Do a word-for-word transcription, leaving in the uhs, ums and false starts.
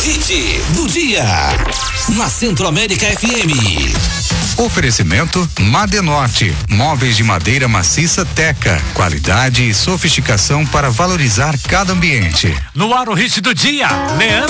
hit do dia. Na Centro-América F M. Oferecimento Madenorte, móveis de madeira maciça Teca, qualidade e sofisticação para valorizar cada ambiente. No ar o hit do dia, Leandro